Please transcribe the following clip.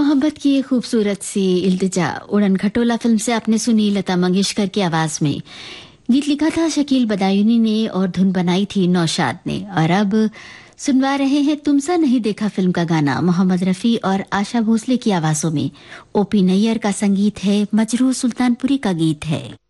मोहब्बत की ये खूबसूरत सी इल्तिजा उड़न खटोला फिल्म से आपने सुनी लता मंगेशकर की आवाज में। गीत लिखा था शकील बदायूनी ने और धुन बनाई थी नौशाद ने। और अब सुनवा रहे हैं तुमसा नहीं देखा फिल्म का गाना मोहम्मद रफी और आशा भोसले की आवाजों में। ओपी नैयर का संगीत है, मजरूह सुल्तानपुरी का गीत है।